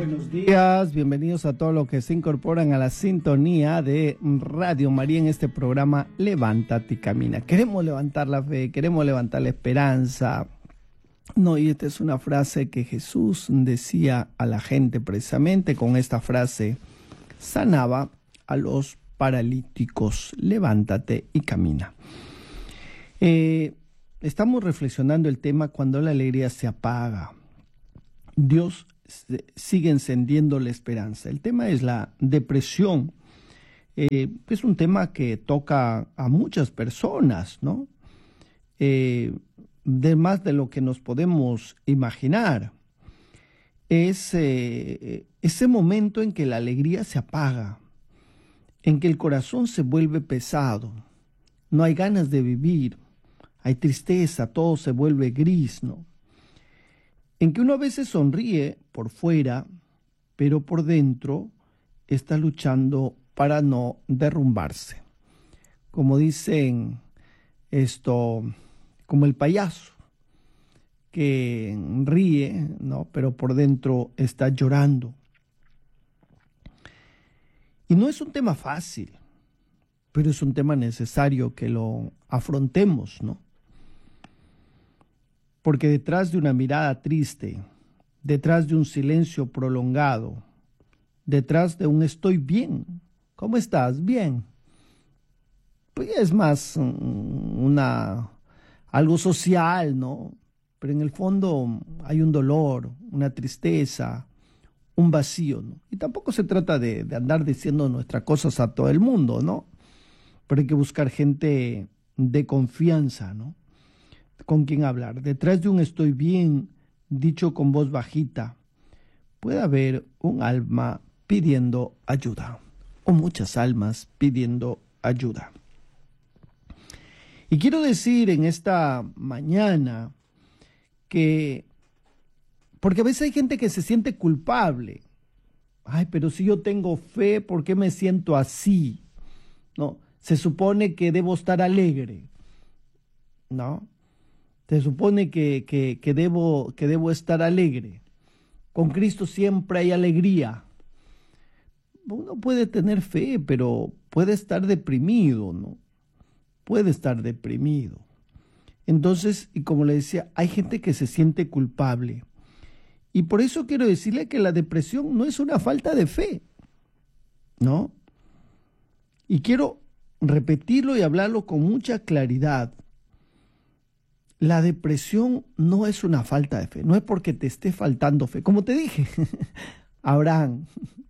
buenos días, bienvenidos a todos los que se incorporan a la sintonía de Radio María en este programa Levántate y Camina. Queremos levantar la fe, queremos levantar la esperanza. No, y esta es una frase que Jesús decía a la gente precisamente. Con esta frase sanaba a los paralíticos. Levántate y camina. Estamos reflexionando el tema cuando la alegría se apaga. Dios sigue encendiendo la esperanza. El tema es la depresión. Es un tema que toca a muchas personas, ¿no? De más de lo que nos podemos imaginar. Es ese momento en que la alegría se apaga, en que el corazón se vuelve pesado, no hay ganas de vivir, hay tristeza, todo se vuelve gris, ¿no? En que uno a veces sonríe por fuera, pero por dentro está luchando para no derrumbarse. Como dicen como el payaso que ríe, ¿no? Pero por dentro está llorando. Y no es un tema fácil, pero es un tema necesario que lo afrontemos, ¿no? Porque detrás de una mirada triste, detrás de un silencio prolongado, detrás de un estoy bien, ¿cómo estás? Bien. Pues es más algo social, ¿no? Pero en el fondo hay un dolor, una tristeza, un vacío, ¿no? Y tampoco se trata de andar diciendo nuestras cosas a todo el mundo, ¿no? Pero hay que buscar gente de confianza, ¿no? Con quien hablar. Detrás de un estoy bien, dicho con voz bajita, puede haber un alma pidiendo ayuda, o muchas almas pidiendo ayuda. Y quiero decir en esta mañana que, porque a veces hay gente que se siente culpable. Ay, pero si yo tengo fe, ¿por qué me siento así? No, se supone que debo estar alegre, ¿no? Se supone que debo estar alegre. Con Cristo siempre hay alegría. Uno puede tener fe, pero puede estar deprimido, ¿no? Puede estar deprimido. Entonces, y como le decía, hay gente que se siente culpable. Y por eso quiero decirle que la depresión no es una falta de fe, ¿no? Y quiero repetirlo y hablarlo con mucha claridad. La depresión no es una falta de fe, no es porque te esté faltando fe. Como te dije, Abraham,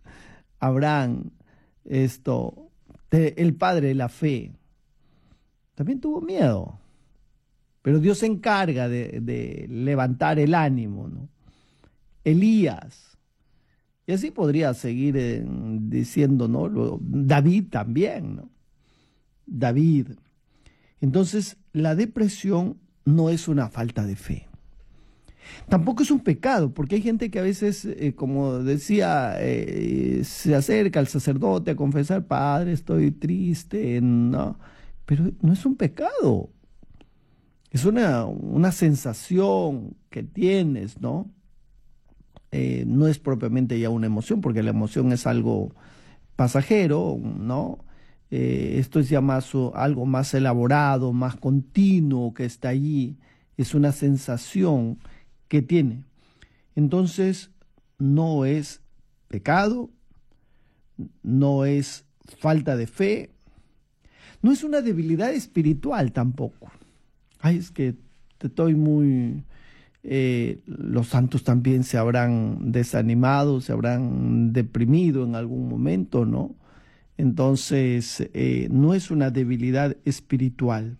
el padre de la fe, también tuvo miedo, pero Dios se encarga de levantar el ánimo, ¿no? Elías, y así podría seguir diciendo, ¿no? David también, ¿no? David. Entonces, la depresión no es una falta de fe. Tampoco es un pecado, porque hay gente que a veces, como decía, se acerca al sacerdote a confesar, Padre, estoy triste, ¿no? Pero no es un pecado. Es una sensación que tienes, ¿no? No es propiamente ya una emoción, porque la emoción es algo pasajero, ¿no? Esto es ya algo más elaborado, más continuo que está allí. Es una sensación que tiene. Entonces, no es pecado, no es falta de fe, no es una debilidad espiritual tampoco. Ay, es que estoy muy... los santos también se habrán desanimado, se habrán deprimido en algún momento, ¿no? Entonces, no es una debilidad espiritual.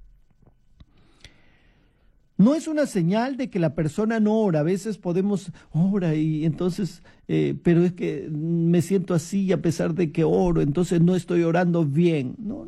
No es una señal de que la persona no ora. A veces podemos orar y entonces, pero es que me siento así a pesar de que oro, entonces no estoy orando bien. No.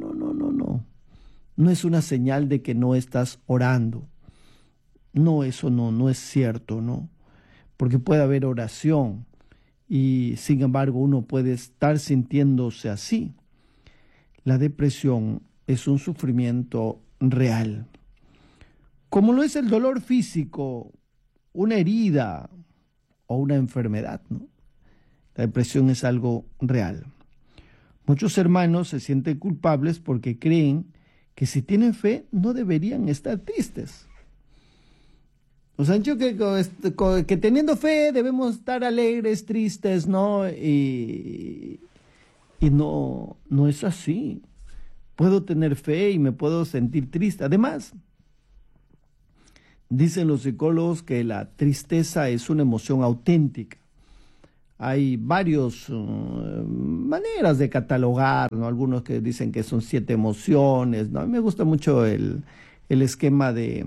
No es una señal de que no estás orando. No, eso no es cierto, ¿no? Porque puede haber oración y sin embargo uno puede estar sintiéndose así. La depresión es un sufrimiento real. Como lo es el dolor físico, una herida o una enfermedad, ¿no? La depresión es algo real. Muchos hermanos se sienten culpables porque creen que si tienen fe no deberían estar tristes. Nos han dicho que teniendo fe debemos estar alegres, tristes, ¿no? Y no es así. Puedo tener fe y me puedo sentir triste. Además, dicen los psicólogos que la tristeza es una emoción auténtica. Hay varias maneras de catalogar, ¿no? Algunos que dicen que son 7 emociones, ¿no? A mí me gusta mucho el esquema de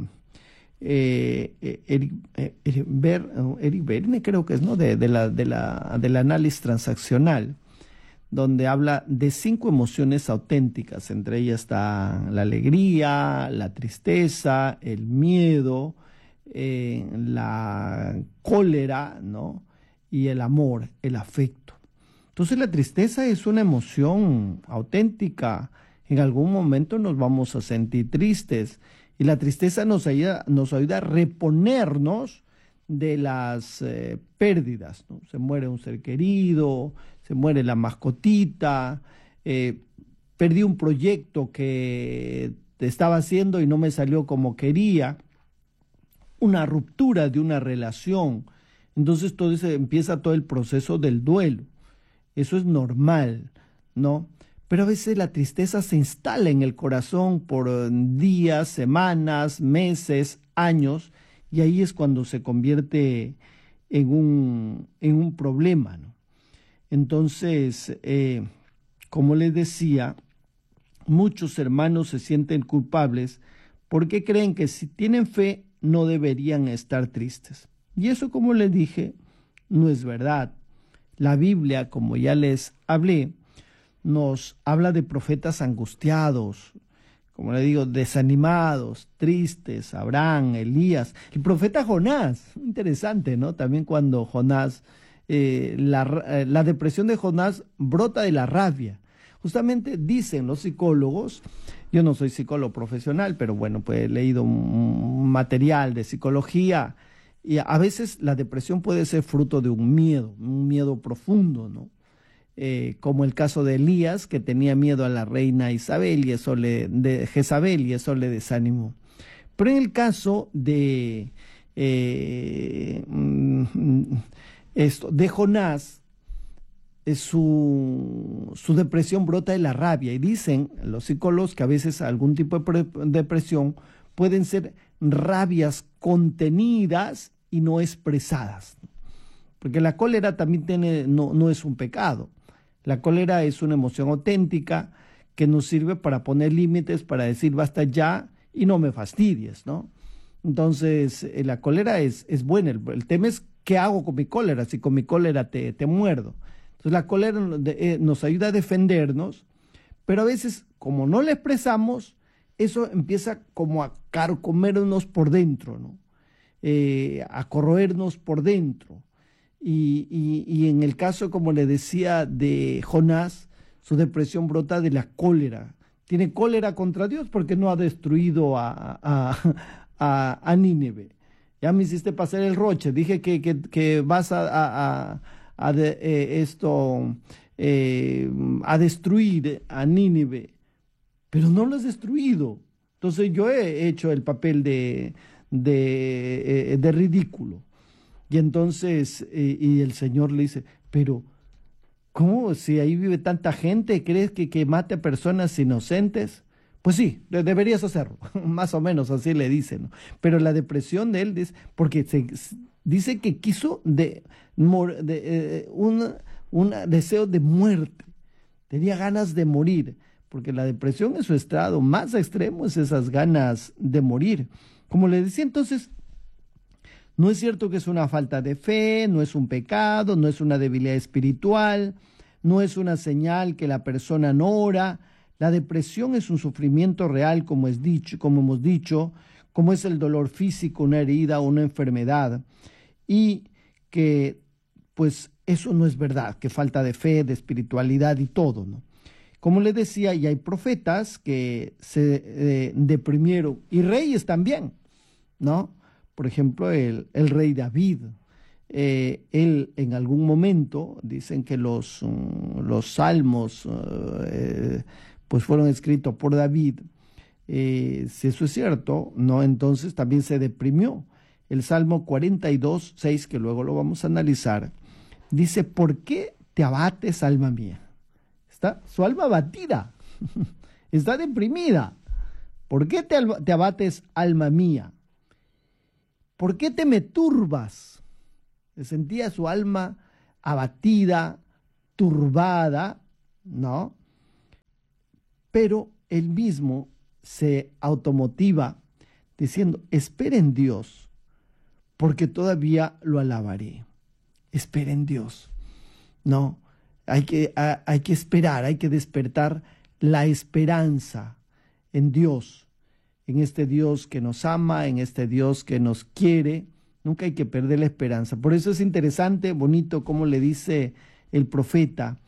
Eric Berne, creo que es, ¿no? Del análisis transaccional, donde habla de 5 emociones auténticas. Entre ellas está la alegría, la tristeza, el miedo, la cólera, ¿no? Y el amor, el afecto. Entonces la tristeza es una emoción auténtica. En algún momento nos vamos a sentir tristes y la tristeza nos ayuda a reponernos de las pérdidas, ¿no? Se muere un ser querido, se muere la mascotita, perdí un proyecto que estaba haciendo y no me salió como quería, una ruptura de una relación. Entonces empieza todo el proceso del duelo. Eso es normal, ¿no? Pero a veces la tristeza se instala en el corazón por días, semanas, meses, años, y ahí es cuando se convierte en un problema, ¿no? Entonces, como les decía, muchos hermanos se sienten culpables porque creen que si tienen fe no deberían estar tristes. Y eso, como les dije, no es verdad. La Biblia, como ya les hablé, nos habla de profetas angustiados, como le digo, desanimados, tristes, Abraham, Elías, el profeta Jonás, interesante, ¿no? También cuando Jonás, la depresión de Jonás brota de la rabia. Justamente dicen los psicólogos, yo no soy psicólogo profesional, pero bueno, pues he leído un material de psicología, y a veces la depresión puede ser fruto de un miedo profundo, ¿no? Como el caso de Elías, que tenía miedo a la reina Jezabel y eso le desanimó. Pero en el caso de Jonás, su depresión brota de la rabia, y dicen los psicólogos que a veces algún tipo de depresión pueden ser rabias contenidas y no expresadas, porque la cólera también no es un pecado. La cólera es una emoción auténtica que nos sirve para poner límites, para decir basta ya y no me fastidies, ¿no? Entonces, la cólera es buena. El tema es qué hago con mi cólera, si con mi cólera te muerdo. Entonces, la cólera nos ayuda a defendernos, pero a veces, como no la expresamos, eso empieza como a carcomernos por dentro, ¿no? A corroernos por dentro. Y en el caso, como le decía, de Jonás, su depresión brota de la cólera. Tiene cólera contra Dios porque no ha destruido a Nínive. Ya me hiciste pasar el roche. Dije que vas a destruir a Nínive, pero no lo has destruido. Entonces yo he hecho el papel de ridículo. Y entonces, y el Señor le dice, pero ¿cómo? Si ahí vive tanta gente, ¿crees que mate a personas inocentes? Pues sí, deberías hacerlo, más o menos así le dicen, ¿no? Pero la depresión de él es porque dice que quiso un deseo de muerte, tenía ganas de morir, porque la depresión en su estado más extremo es esas ganas de morir. Como le decía, entonces, no es cierto que es una falta de fe, no es un pecado, no es una debilidad espiritual, no es una señal que la persona no ora. La depresión es un sufrimiento real, como hemos dicho, como es el dolor físico, una herida o una enfermedad. Y que, pues, eso no es verdad, que falta de fe, de espiritualidad y todo, ¿no? Como le decía, y hay profetas que se deprimieron, y reyes también, ¿no? Por ejemplo, el rey David, él en algún momento, dicen que los salmos pues fueron escritos por David. Si eso es cierto, ¿no? Entonces también se deprimió. El Salmo 42, 6, que luego lo vamos a analizar, dice: ¿por qué te abates, alma mía? Está su alma abatida, está deprimida. ¿Por qué te abates, alma mía? ¿Por qué te me turbas? Se sentía su alma abatida, turbada, ¿no? Pero él mismo se automotiva diciendo: espera en Dios, porque todavía lo alabaré. Espera en Dios. No, hay que esperar, hay que despertar la esperanza en Dios, en este Dios que nos ama, en este Dios que nos quiere. Nunca hay que perder la esperanza. Por eso es interesante, bonito, como le dice el profeta,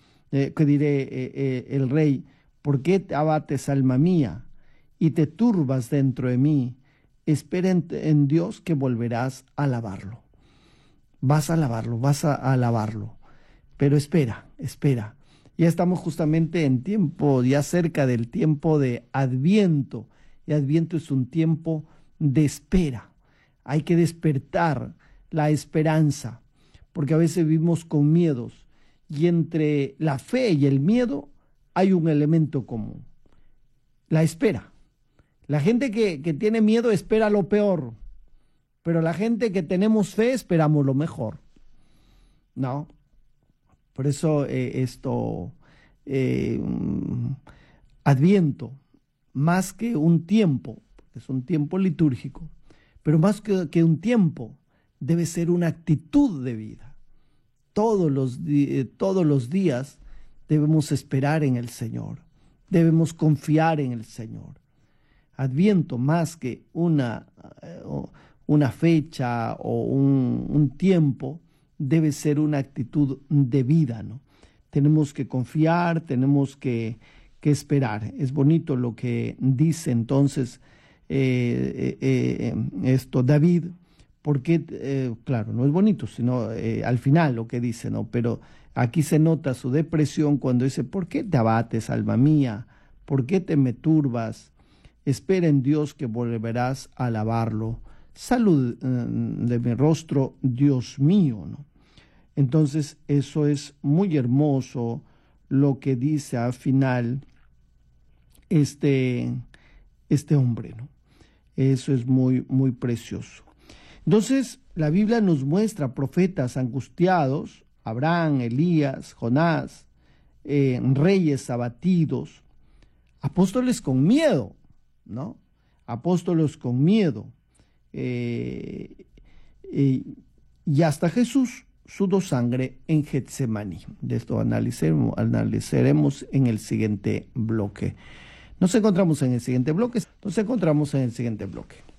el rey: ¿por qué te abates, alma mía, y te turbas dentro de mí? Espera en Dios, que volverás a alabarlo. Vas a alabarlo, vas a alabarlo. Pero espera. Ya estamos justamente en tiempo, ya cerca del tiempo de Adviento. Y Adviento es un tiempo de espera. Hay que despertar la esperanza, porque a veces vivimos con miedos. Y entre la fe y el miedo hay un elemento común: la espera. La gente que tiene miedo espera lo peor, pero la gente que tenemos fe esperamos lo mejor, ¿no? Por eso Adviento, más que un tiempo, es un tiempo litúrgico, pero más que un tiempo, debe ser una actitud de vida. Todos los días debemos esperar en el Señor, debemos confiar en el Señor. Adviento, más que una fecha o un tiempo, debe ser una actitud de vida, ¿no? Tenemos que confiar, tenemos que esperar. Es bonito lo que dice entonces David, porque, claro, no es bonito, sino al final lo que dice, ¿no? Pero aquí se nota su depresión cuando dice: ¿por qué te abates, alma mía? ¿Por qué te me turbas? Espera en Dios, que volverás a alabarlo. Salud de mi rostro, Dios mío, ¿no? Entonces, eso es muy hermoso lo que dice al final este hombre, ¿no? Eso es muy, muy precioso. Entonces, la Biblia nos muestra profetas angustiados: Abraham, Elías, Jonás, reyes abatidos, apóstoles con miedo, ¿no? Apóstoles con miedo. Y hasta Jesús sudó sangre en Getsemaní. De esto analizaremos en el siguiente bloque. Nos encontramos en el siguiente bloque.